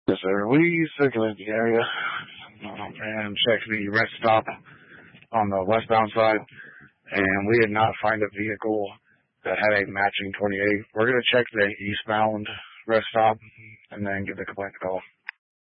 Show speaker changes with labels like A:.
A: Yes, sir. We circulated the area and checked the rest stop on the westbound side, and we did not find a vehicle that had a matching 28. We're going to check the eastbound rest stop and then give the complaint a call.